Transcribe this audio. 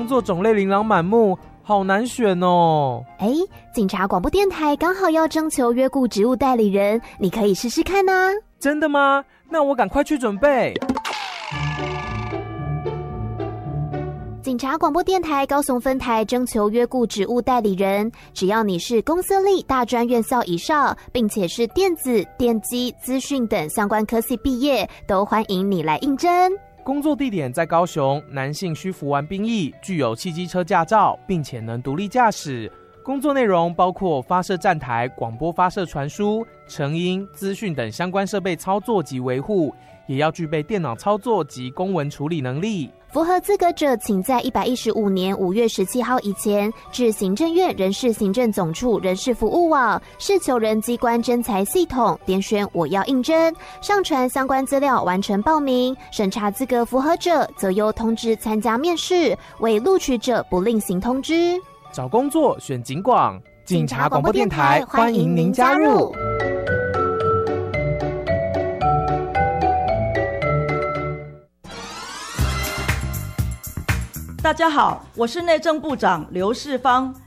作种类琳琅满目，好难选哦。 警察广播电台刚好要征求约雇职务代理人，你可以试试看啊。 真的吗？那我赶快去准备。 警察广播电台高雄分台征求约雇职务代理人，只要你是公私立大专院校以上，并且是电子、电机、资讯等相关科系毕业，都欢迎你来应征。 工作地点在高雄，男性需服完兵役，具有汽机车驾照，并且能独立驾驶。工作内容包括发射站台、广播发射传输、成音、资讯等相关设备操作及维护，也要具备电脑操作及公文处理能力。 符合资格者，请在115年5月17号以前至行政院人事行政总处人事服务网事求人机关征才系统点选我要应征，上传相关资料完成报名，审查资格符合者则由通知参加面试，未录取者不另行通知。 找工作选警广，警察广播电台欢迎您加入。 大家好，我是内政部长刘世芳。